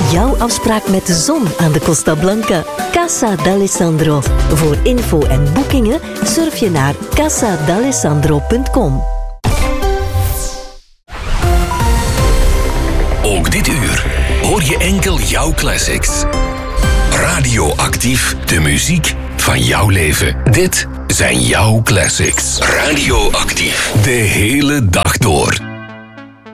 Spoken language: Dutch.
jouw afspraak met de zon aan de Costa Blanca. Casa d'Alessandro. Voor info en boekingen surf je naar casadalessandro.com. Ook dit uur hoor je enkel jouw classics. Radioactief, de muziek van jouw leven. Dit zijn jouw classics. Radioactief, de hele dag door.